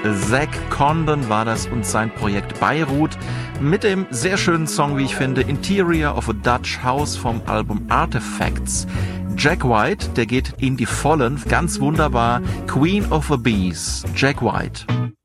Zach Condon war das und sein Projekt Beirut mit dem sehr schönen Song, wie ich finde, Interior of a Dutch House vom Album Artifacts. Jack White, der geht in die Vollen, ganz wunderbar. Queen of the Bees, Jack White.